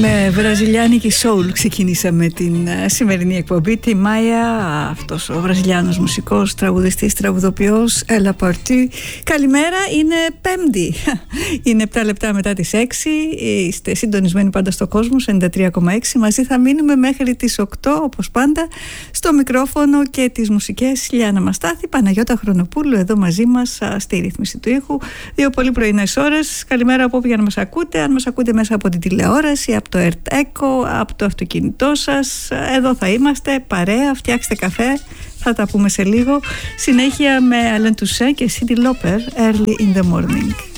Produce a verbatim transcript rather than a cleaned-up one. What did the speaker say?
Με βραζιλιάνικη soul ξεκινήσαμε την σημερινή εκπομπή. Τη Μάια, αυτός ο βραζιλιάνος μουσικός, τραγουδιστής, τραγουδοποιός, Έλα Παρτού. Καλημέρα, είναι Πέμπτη. Είναι επτά λεπτά μετά τις έξι. Είστε συντονισμένοι πάντα στο κόσμο, ενενήντα τρία κόμμα έξι. Μαζί θα μείνουμε μέχρι τις οκτώ, όπως πάντα. Στο μικρόφωνο και τις μουσικές, Λιάννα Μαστάθη, Παναγιώτα Χρονοπούλου, εδώ μαζί μας στη ρύθμιση του ήχου. Δύο πολύ πρωινές ώρες. Καλημέρα από όπου για να μας ακούτε. Αν μας ακούτε μέσα από την τηλεόραση, από το Earth Echo, από το αυτοκίνητό σας, εδώ θα είμαστε, παρέα, φτιάξτε καφέ, θα τα πούμε σε λίγο. Συνέχεια με Alain Toussaint και Cyndi Lauper, Early in the Morning.